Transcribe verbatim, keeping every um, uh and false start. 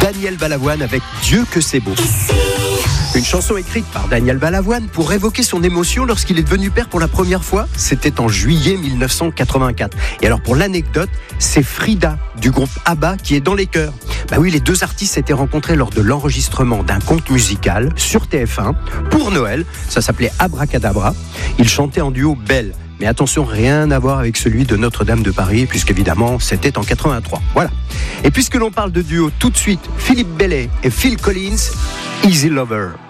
Daniel Balavoine avec Dieu que c'est beau. Une chanson écrite par Daniel Balavoine pour évoquer son émotion lorsqu'il est devenu père pour la première fois. C'était en juillet dix-neuf cent quatre-vingt-quatre. Et alors pour l'anecdote, c'est Frida du groupe ABBA qui est dans les chœurs. Bah oui, les deux artistes s'étaient rencontrés lors de l'enregistrement d'un conte musical sur T F un pour Noël. Ça s'appelait Abracadabra. Ils chantaient en duo Belle. Mais attention, rien à voir avec celui de Notre-Dame de Paris, puisqu'évidemment, c'était en quatre-vingt-trois. Voilà. Et puisque l'on parle de duo, tout de suite, Philippe Bellet et Phil Collins, Easy Lover.